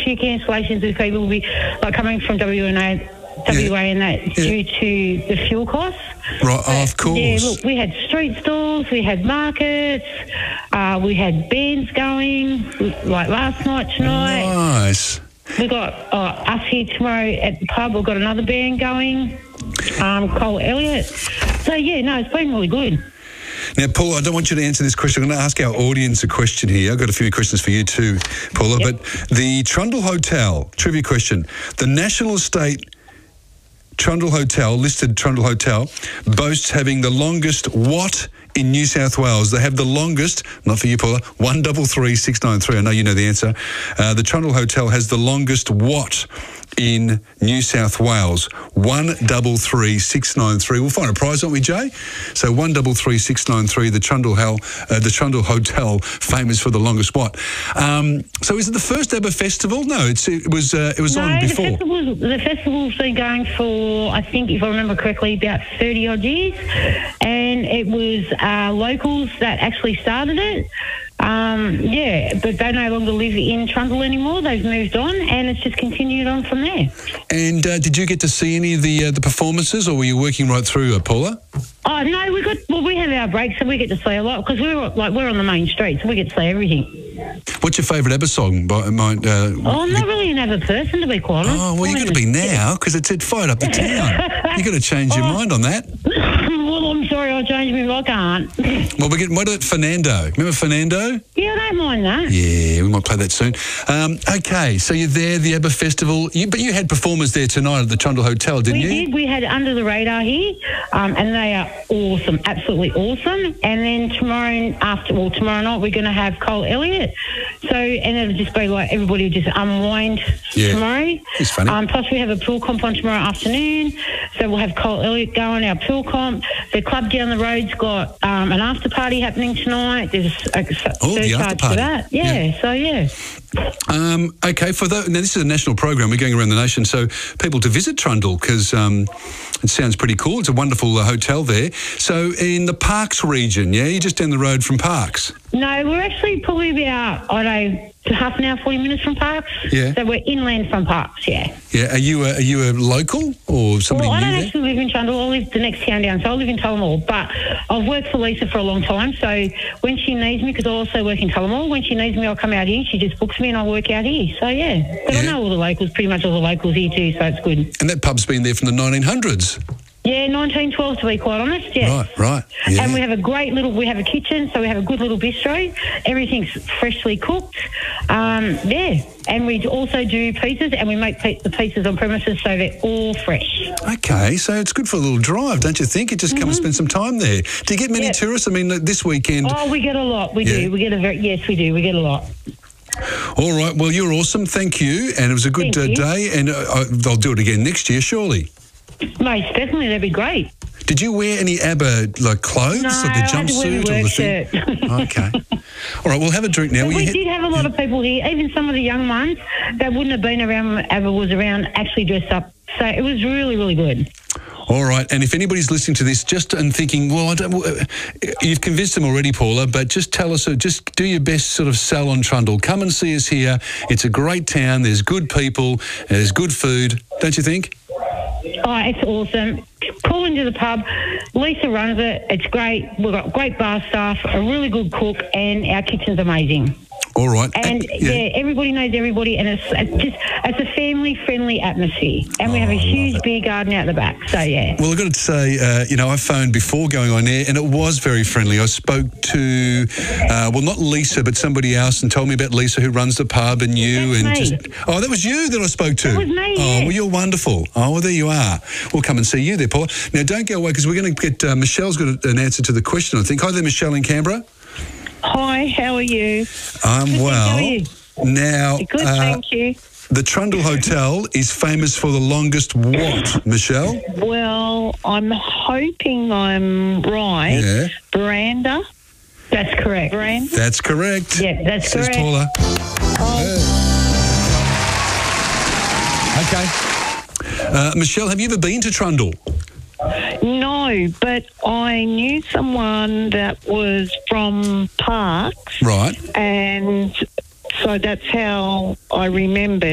few cancellations with people like coming from WA and that due to the fuel costs. Right, of course. Yeah, look, we had street stalls, we had markets, we had bands going, like last night, tonight. Nice. We got us here tomorrow at the pub. We've got another band going, Cole Elliott. So, yeah, no, it's been really good. Now, Paula, I don't want you to answer this question. I'm going to ask our audience a question here. I've got a few questions for you too, Paula. Yep. But the Trundle Hotel, trivia question, the National Estate Trundle Hotel, listed Trundle Hotel, boasts having the longest what in New South Wales? They have the longest, not for you, Paula, 133693. I know you know the answer. The Trundle Hotel has the longest what in New South Wales? 133693. We'll find a prize, won't we, Jay? So 133693. The Trundle Hotel, famous for the longest what? So is it the first ever festival? No, it was on before. The festival's been going for, I think, if I remember correctly, about 30 odd years, and it was locals that actually started it. But they no longer live in Trundle anymore. They've moved on, and it's just continued on from there. And did you get to see any of the performances, or were you working right through, Paula? Oh no, we have our breaks, so we get to see a lot because we're on the main street, so we get to see everything. What's your favourite ABBA song? I'm not really an ABBA person, to be quite honest. Oh well, you've got to be now because it fired up the town. You've got to change your mind on that. Well, I'm sorry, I'll change my mind. I can't. Well, what about Fernando? Remember Fernando? Yeah, I don't mind that. Yeah, we might play that soon. Okay, so you're there, the ABBA Festival. But you had performers there tonight at the Trundle Hotel, didn't you? We did. We had Under the Radar here, and they are awesome, absolutely awesome. And then tomorrow night we're going to have Cole Elliott. So, and it'll just be like everybody will just unwind tomorrow. It's funny. Plus we have a pool comp on tomorrow afternoon. So we'll have Cole Elliott going, our pool comp. The club down the road's got an after party happening tonight. There's a surcharge for that. Yeah, so yeah. Okay, now this is a national program. We're going around the nation, so people to visit Trundle because it sounds pretty cool. It's a wonderful hotel there. So in the Parks region, you're just down the road from Parks. No, we're actually probably about, half an hour, 40 minutes from Parks. Yeah. So we're inland from Parks, yeah. Yeah. Are you a local or somebody new there? I don't actually live in Trundle. I live the next town down, so I live in Tullamore. But I've worked for Lisa for a long time, so when she needs me, because I also work in Tullamore, when she needs me, I'll come out here. She just books me and I work out here. So, yeah. But I know all the locals, pretty much all the locals here too, so it's good. And that pub's been there from the 1900s? Yeah, 1912 to be quite honest, yeah. Right. Yeah. And we have we have a kitchen, so we have a good little bistro. Everything's freshly cooked. And we also do pizzas, and we make the pizzas on premises, so they're all fresh. Okay, so it's good for a little drive, don't you think? You just come and spend some time there. Do you get many tourists? I mean, this weekend... Oh, we get a lot. We do. We get a lot. All right, well, you're awesome. Thank you. And it was a good day, and they'll do it again next year, surely. Most definitely, that'd be great. Did you wear any ABBA clothes, like the jumpsuit or the thing? Okay. All right, we'll have a drink now. We did have a lot of people here, even some of the young ones that wouldn't have been around when ABBA was around, actually dressed up. So it was really, really good. All right, and if anybody's listening to this and thinking, well, you've convinced them already, Paula, but just tell us, just do your best sort of sell on Trundle. Come and see us here. It's a great town. There's good people. There's good food. Don't you think? Oh, it's awesome. Call into the pub. Lisa runs it. It's great. We've got great bar staff, a really good cook, and our kitchen's amazing. All right. And everybody knows everybody, and it's a family-friendly atmosphere. And we have a huge beer garden out the back, so yeah. Well, I've got to say, I phoned before going on air, and it was very friendly. I spoke to, not Lisa, but somebody else, and told me about Lisa who runs the pub and you. That's me. That was you that I spoke to? That was me, Oh, well, you're wonderful. Oh, well, there you are. We'll come and see you there, Paula. Now, don't go away, because we're going to get, Michelle's got an answer to the question, I think. Hi there, Michelle in Canberra. Hi, how are you? I'm well. How are you? Now, good, thank you. The Trundle Hotel is famous for the longest what, Michelle? Well, I'm hoping I'm right. Yeah. Veranda. That's correct. Veranda. That's correct. Yeah, that's says correct. Paula. Okay. Michelle, have you ever been to Trundle? No, but I knew someone that was from Parks. Right. And so that's how I remembered.